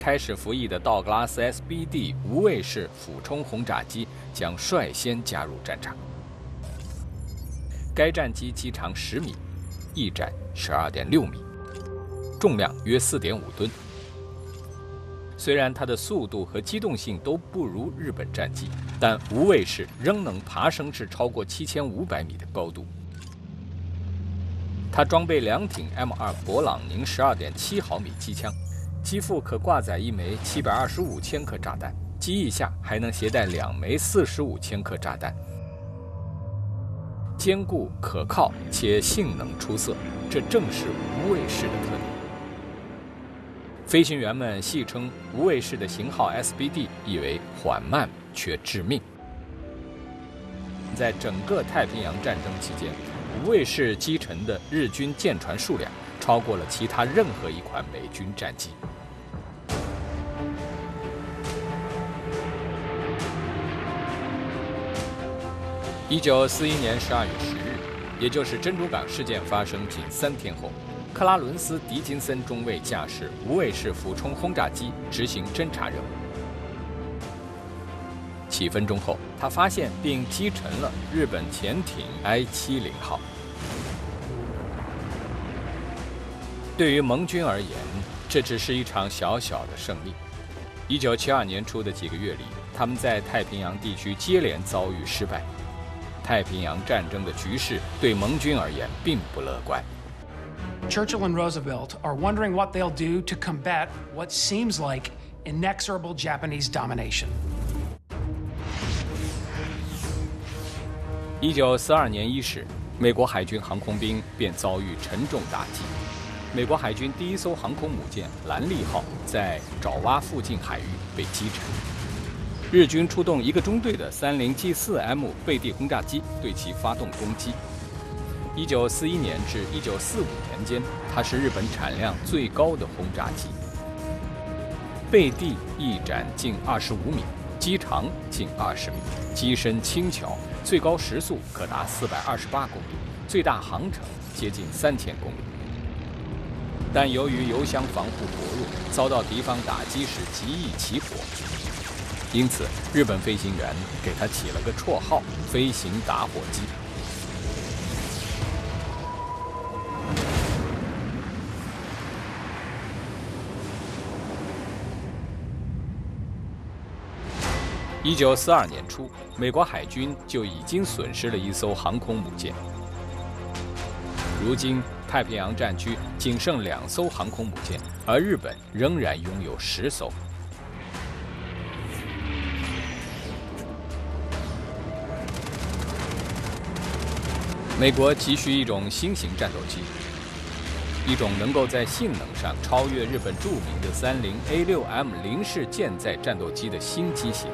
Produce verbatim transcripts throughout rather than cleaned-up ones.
开始服役的道格拉斯 S B D 无畏式俯冲轰炸机将率先加入战场。该战机机长十米，翼展十二点六米，重量约四点五吨。虽然它的速度和机动性都不如日本战机，但无畏式仍能爬升至超过七千五百米的高度。它装备两挺 M 二 勃朗宁十二点七毫米机枪，机腹可挂载一枚七百二十五千克炸弹，机翼下还能携带两枚四十五千克炸弹，坚固可靠且性能出色，这正是无畏式的特点。飞行员们戏称无畏式的型号 S B D 意为缓慢却致命。在整个太平洋战争期间，无畏式击沉的日军舰船数量超过了其他任何一款美军战机。一九四一年十二月十日，也就是珍珠港事件发生仅三天后，克拉伦斯·狄金森中尉驾驶无畏式俯冲轰炸机执行侦察任务。几分钟后，他发现并击沉了日本潜艇 I 七十号。对于盟军而言，这只是一场小小的胜利。一九七二年初的几个月里，他们在太平洋地区接连遭遇失败。太平洋战争的局势对盟军而言并不乐观。 Churchill and Roosevelt are wondering what they'll do to combat what seems like inexorable Japanese domination. 一九四二年伊始，美国海军航空兵便遭遇沉重打击。美国海军第一艘航空母舰“兰利号”在爪哇附近海域被击沉。日军出动一个中队的三零 G 四 M 背地轰炸机对其发动攻击。一九四一年至一九四五年间，它是日本产量最高的轰炸机。背地翼展近二十五米，机长近二十米，机身轻巧，最高时速可达四百二十八公里，最大航程接近三千公里。但由于油箱防护薄弱，遭到敌方打击时极易起火，因此日本飞行员给它起了个绰号“飞行打火机”。一九四二年初，美国海军就已经损失了一艘航空母舰。如今，太平洋战区仅剩两艘航空母舰，而日本仍然拥有十艘。美国急需一种新型战斗机，一种能够在性能上超越日本著名的三菱 A 六 M 零式舰载战斗机的新机型。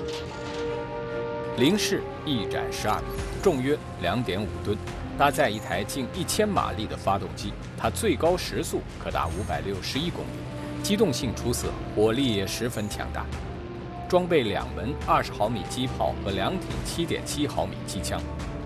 零式翼展十二米，重约两点五吨，搭载一台近一千马力的发动机，它最高时速可达五百六十一公里，机动性出色，火力也十分强大。装备两门二十毫米机炮和两挺七点七毫米机枪。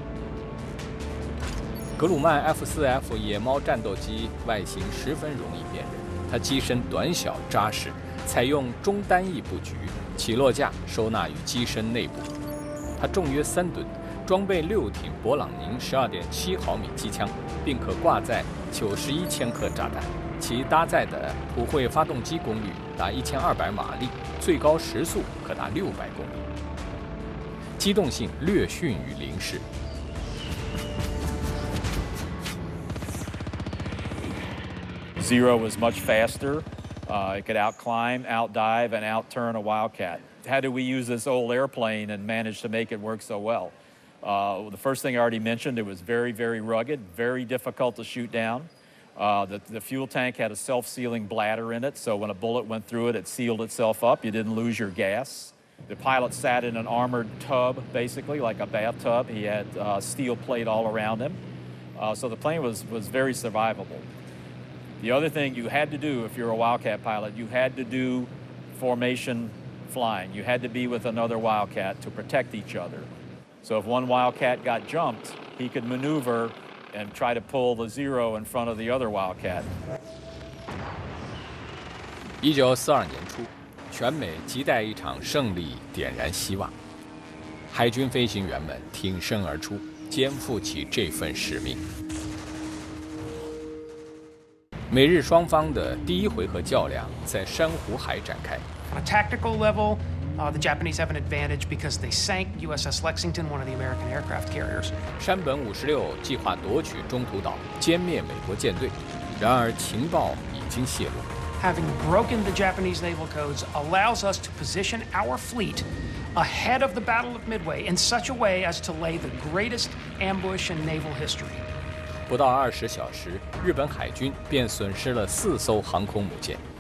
格鲁曼 F 四 F 野猫战斗机外形十分容易辨认，它机身短小扎实，采用中单翼布局，起落架收纳于机身内部。它重约三吨，装备六挺勃朗宁十二点七毫米机枪，并可挂载九十一千克炸弹。其搭载的普惠发动机功率达一千二百马力，最高时速可达六百公里，机动性略逊于零式。 Zero was much faster. Uh, it could outclimb, outdive, and outturn a Wildcat. How did we use this old airplane and manage to make it work so well? Uh, the first thing I already mentioned, it was very, very rugged, very difficult to shoot down. Uh, the, the fuel tank had a self-sealing bladder in it, so when a bullet went through it, it sealed itself up. You didn't lose your gas. The pilot sat in an armored tub, basically, like a bathtub. He had uh, steel plate all around him. Uh, so the plane was, was very survivable. The other thing you had to do if you're a Wildcat pilot, you had to do formation flying. You had to be with another Wildcat to protect each other. So if one Wildcat got jumped, he could maneuver and try to pull the Zero in front of the other Wildcat. 一九四二年初，全美期待一场胜利点燃希望，海军飞行员们挺身而出，肩负起这份使命。美日双方的第一回合较量在珊瑚海展开。 On a tactical level, uh, the Japanese have an advantage because they sank U S S Lexington, one of the American aircraft carriers. 山本五十六计划夺取中途岛，歼灭美国舰队，然而情报已经泄露。 Having broken the Japanese naval codes allows us to position our fleet ahead of the Battle of Midway in such a way as to lay the greatest ambush in naval history. 不到二十小时，日本海军便损失了四艘航空母舰。